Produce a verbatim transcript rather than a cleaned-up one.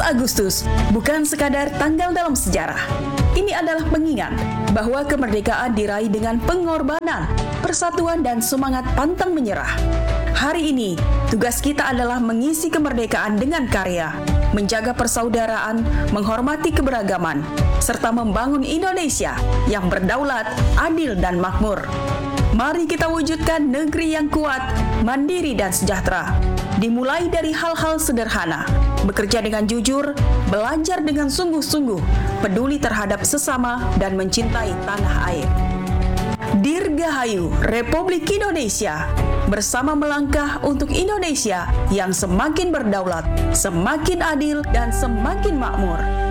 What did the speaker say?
Agustus bukan sekadar tanggal dalam sejarah. Ini adalah pengingat bahwa kemerdekaan diraih dengan pengorbanan, persatuan, dan semangat pantang menyerah. Hari ini, tugas kita adalah mengisi kemerdekaan dengan karya, menjaga persaudaraan, menghormati keberagaman, serta membangun Indonesia yang berdaulat, adil, dan makmur. Mari kita wujudkan negeri yang kuat, mandiri, dan sejahtera. Dimulai dari hal-hal sederhana, bekerja dengan jujur, belajar dengan sungguh-sungguh, peduli terhadap sesama, dan mencintai tanah air. Dirgahayu Republik Indonesia, bersama melangkah untuk Indonesia yang semakin berdaulat, semakin adil, dan semakin makmur.